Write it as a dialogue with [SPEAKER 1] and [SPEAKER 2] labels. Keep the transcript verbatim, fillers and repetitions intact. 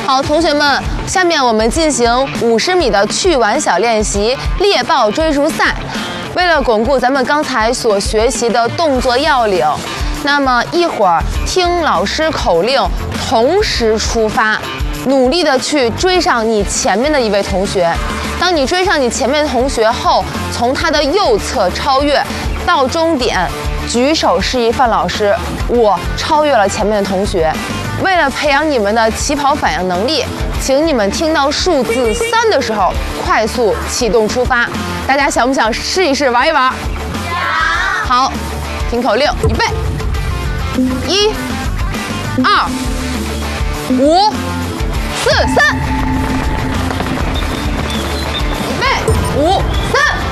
[SPEAKER 1] 好，同学们，下面我们进行五十米的趣玩小练习——猎豹追逐赛。为了巩固咱们刚才所学习的动作要领，那么一会儿听老师口令，同时出发，努力的去追上你前面的一位同学。当你追上你前面的同学后，从他的右侧超越，到终点，举手示意范老师，我超越了前面的同学。为了培养你们的起跑反应能力，请你们听到数字三的时候快速启动出发。大家想不想试一试玩一玩？想。好，听口令，预备，一、二、五、四、三，预备，五、三。